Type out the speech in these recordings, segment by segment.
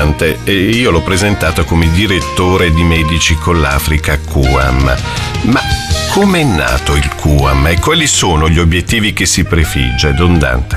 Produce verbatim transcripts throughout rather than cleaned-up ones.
Dante e io l'ho presentato come direttore di Medici con l'Africa Q A M. Ma come è nato il Q A M e quali sono gli obiettivi che si prefigge, Don Dante?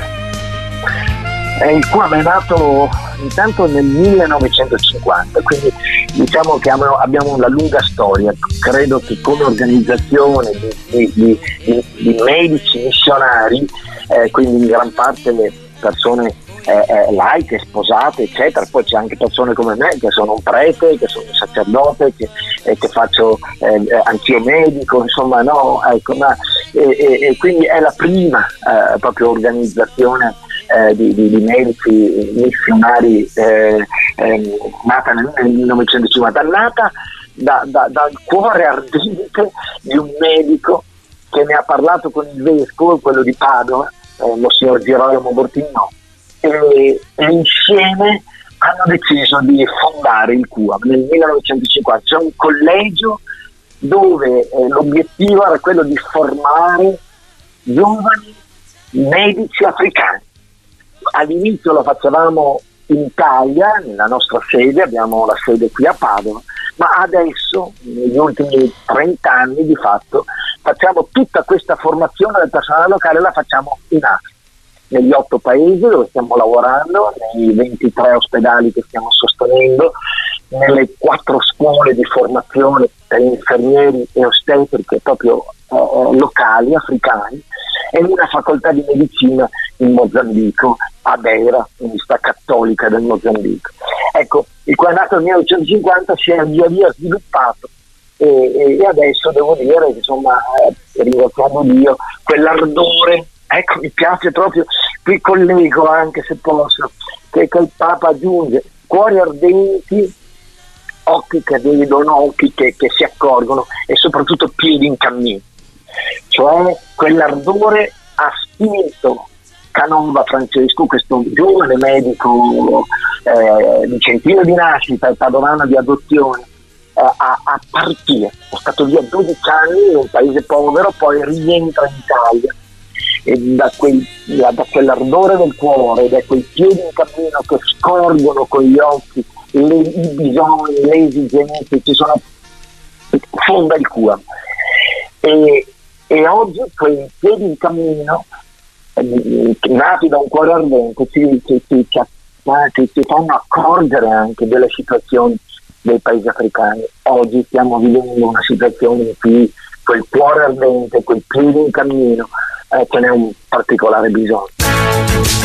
Eh, il Q A M è nato intanto nel millenovecentocinquanta, quindi diciamo che abbiamo una lunga storia. Credo che come organizzazione di, di, di, di medici missionari, eh, quindi in gran parte persone eh, eh, laiche, sposate, eccetera, poi c'è anche persone come me che sono un prete, che sono un sacerdote, che, eh, che faccio eh, anch'io medico, insomma, no, ecco, ma, e, e, e quindi è la prima eh, proprio organizzazione Eh, di, di, di medici missionari eh, eh, nata nel millenovecentocinquanta, nata da, da, dal cuore ardente di un medico che ne ha parlato con il vescovo, quello di Padova, eh, Monsignor Girolamo Bortignò, e, e insieme hanno deciso di fondare il Q A M nel millenovecentocinquanta. C'è un collegio dove eh, l'obiettivo era quello di formare giovani medici africani. All'inizio lo facevamo in Italia, nella nostra sede, abbiamo la sede qui a Padova, ma adesso, negli ultimi trenta anni di fatto, facciamo tutta questa formazione del personale locale, la facciamo in Africa, negli otto paesi dove stiamo lavorando, nei ventitré ospedali che stiamo sostenendo, nelle quattro scuole di formazione per infermieri e ostetriche proprio eh, locali, africani, e una facoltà di medicina in Mozambico, a Beira, Università Cattolica del Mozambico. Ecco, il Q A M nato nel millenovecentocinquanta si è via via sviluppato e, e adesso devo dire che, insomma, eh, ringraziando Dio, quell'ardore, ecco, mi piace proprio, qui collego anche se posso, che, che il Papa aggiunge, cuori ardenti, occhi che vedono, occhi che, che si accorgono e soprattutto piedi in cammino. Cioè quell'ardore ha spinto Canova Francesco, questo giovane medico eh, vicentino di nascita e padovano di adozione, eh, a, a partire. È stato via dodici anni in un paese povero, poi rientra in Italia e da, quel, da, da quell'ardore del cuore, da quei piedi in cammino che scorgono con gli occhi le, i bisogni, le esigenze, ci sono, fonda il Q A M. E, e oggi quei piedi in cammino eh, nati da un cuore ardente ci, ci, ci, ci, ci, ci fanno accorgere anche delle situazioni dei paesi africani. Oggi stiamo vivendo una situazione in cui quel cuore ardente, quel piedi in cammino eh, ce n'è un particolare bisogno.